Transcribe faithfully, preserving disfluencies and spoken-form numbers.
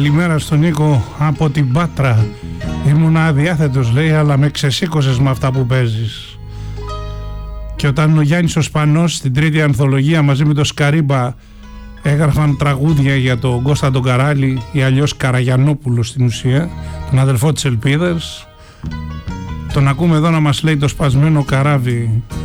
Καλημέρα στον Νίκο από την Πάτρα. Ήμουν αδιάθετος, λέει, αλλά με ξεσήκωσες με αυτά που παίζεις. Και όταν ο Γιάννης ο Σπανός στην τρίτη ανθολογία μαζί με τον Σκαρίμπα έγραφαν τραγούδια για τον Κώστα τον Καράλη ή αλλιώς Καραγιανόπουλο στην ουσία, τον αδελφό της Ελπίδας, τον ακούμε εδώ να μας λέει το σπασμένο καράβι.